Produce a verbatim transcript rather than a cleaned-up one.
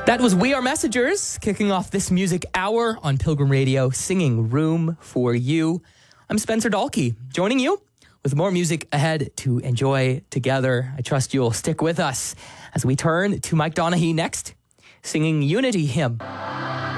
That was We Are Messengers, kicking off this music hour on Pilgrim Radio, singing Room for You. I'm Spencer Dalkey, joining you with more music ahead to enjoy together. I trust you'll stick with us as we turn to Mike Donaghy next, singing Unity Hymn.